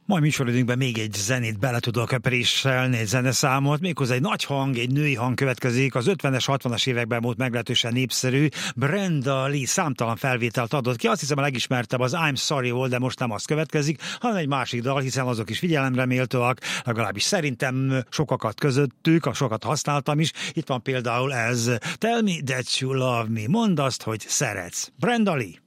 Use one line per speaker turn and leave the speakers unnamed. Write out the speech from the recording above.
Mai műsoridőnkben még egy zenét bele tudok préselni, egy zeneszámot, méghozzá egy nagy hang, egy női hang következik. Az 50-es, 60-as években volt meglehetősen népszerű. Brenda Lee számtalan felvételt adott ki. Azt hiszem a legismertebb az I'm Sorry volt, de most nem az következik, hanem egy másik dal, hiszen azok is figyelemre méltóak, legalábbis szerintem sokakat közöttük, sokat használtam is. Itt van például ez, Tell me that you love me, mondd azt, hogy szeretsz. Brenda Lee.